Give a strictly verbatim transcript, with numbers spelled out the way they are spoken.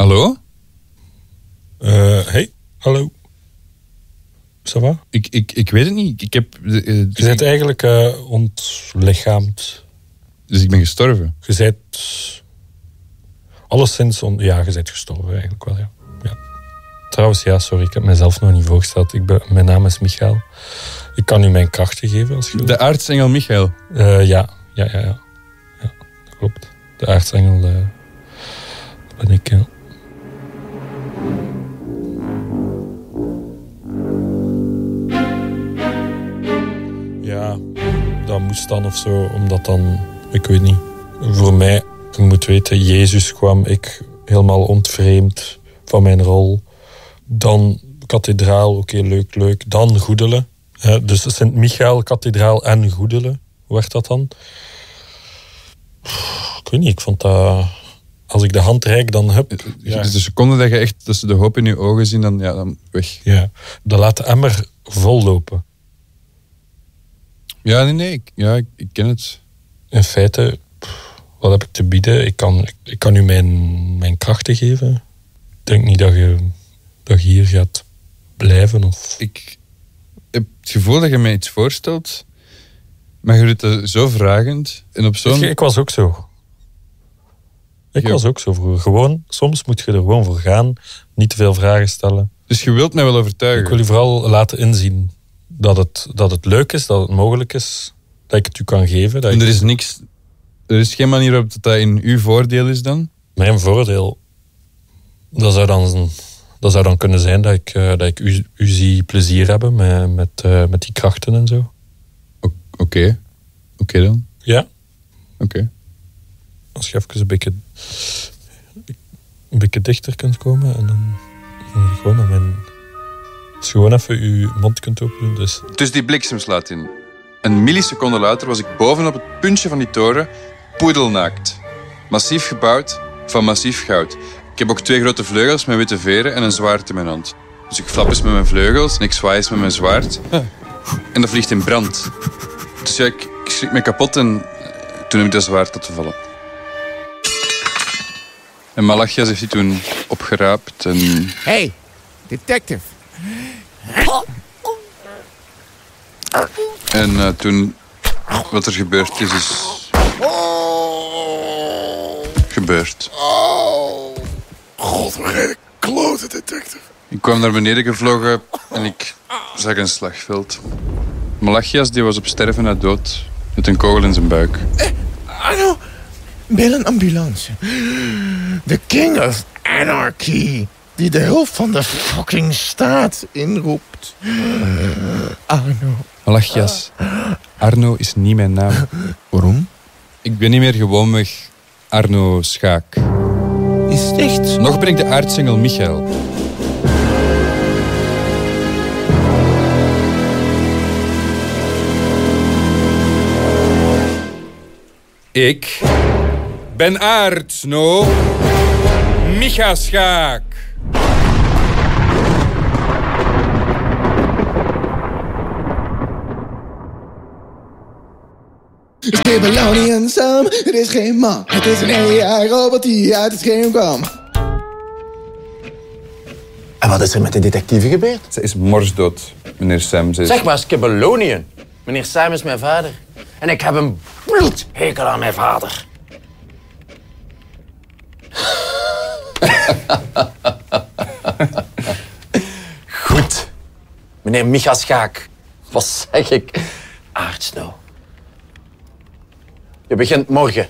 Hallo? Uh, hey, hallo. Ça va? Ik, ik, ik weet het niet. Ik heb, uh, je bent eigenlijk uh, ontlichaamd. Dus ik ben gestorven? Je bent... Alleszins... On... Ja, je bent gestorven eigenlijk wel, ja. ja. Trouwens, ja, sorry, ik heb mezelf nog niet voorgesteld. Ik ben, mijn naam is Michael. Ik kan u mijn krachten geven als je wilt. De aartsengel Michael? Uh, ja, ja, ja, ja. Ja, dat klopt. De aartsengel uh, ben ik, ja. Ja, dat moest dan of zo, omdat dan, ik weet niet. Voor mij, je moet weten, Jezus kwam ik helemaal ontvreemd van mijn rol. Dan kathedraal, oké, okay, leuk, leuk. Dan Goedelen. Hè, dus Sint-Michael, kathedraal en Goedelen. Hoe werd dat dan? Ik weet niet, ik vond dat... Als ik de hand reik, dan heb... Ja. Dus de seconde dat je echt dat ze de hoop in je ogen zien, dan, ja, dan weg. Ja, dan laat de emmer vollopen. Ja, nee, nee. Ik, ja, ik, ik ken het. In feite, wat heb ik te bieden? Ik kan, ik, ik kan u mijn, mijn krachten geven. Ik denk niet dat je, dat je hier gaat blijven. Of... Ik heb het gevoel dat je mij iets voorstelt, maar je doet het zo vragend. En op zo'n... Ik, ik was ook zo. Ik ja. was ook zo vroeger. Gewoon, soms moet je er gewoon voor gaan. Niet te veel vragen stellen. Dus je wilt mij wel overtuigen? Ik wil je vooral laten inzien dat het, dat het leuk is, dat het mogelijk is. Dat ik het u kan geven. Dat en er ik... is niks... Er is geen manier waarop dat in uw voordeel is dan? Mijn voordeel... Dat zou dan, dat zou dan kunnen zijn dat ik, uh, dat ik u, u zie plezier hebben met, met, uh, met die krachten en zo. Oké. Okay. Oké okay dan. Ja. Oké. Okay. Als je even een beetje, een beetje dichter kunt komen en dan gewoon naar mijn... Als je gewoon even je mond kunt openen. Dus, dus die bliksem slaat in. Een milliseconde later was ik bovenop het puntje van die toren, poedelnaakt. Massief gebouwd van massief goud. Ik heb ook twee grote vleugels met witte veren en een zwaard in mijn hand. Dus ik flap eens met mijn vleugels en ik zwaai eens met mijn zwaard. En dat vliegt in brand. Dus ja, ik, ik schrik me kapot en toen heb ik dat zwaard laten vallen. En Malachias heeft die toen opgeraapt en... Hey, detective. En uh, toen... Wat er gebeurd is, is... Gebeurd. Oh. God, wat een klote detective. Ik kwam naar beneden gevlogen en ik zag een slagveld. Malachias die was op sterven na dood. Met een kogel in zijn buik. Eh, Arno, bel een ambulance. The king of anarchy. Die de hulp van de fucking staat inroept. Arno. Malachias. Arno is niet mijn naam. Waarom? Ik ben niet meer gewoonweg Arno Schaak. Is het echt? Nog ben ik de aartsengel Michael. Ik ben Aartsno Micha Schaak. Het is Babylonian Sam, het is geen man. Het is een A I-robot die uit het scherm kwam. En wat is er met de detective gebeurd? Ze is morsdood, meneer Sam. Ze is... Zeg maar, Skibbalonian. Meneer Sam is mijn vader. En ik heb een bloedhekel aan mijn vader. Goed. Meneer Micha Schaak. Wat zeg ik? Aartsno. Je begint morgen.